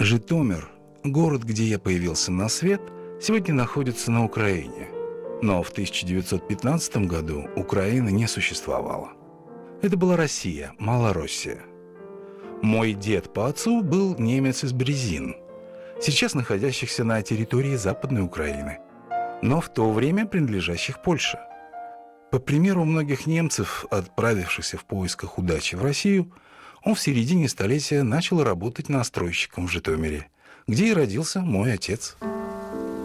Житомир, город, где я появился на свет, сегодня находится на Украине. Но в 1915 году Украины не существовало. Это была Россия, Малороссия. Мой дед по отцу был немец из Березин, сейчас находящихся на территории Западной Украины, но в то время принадлежащих Польше. По примеру многих немцев, отправившихся в поисках удачи в Россию, он в середине столетия начал работать настройщиком в Житомире, где и родился мой отец.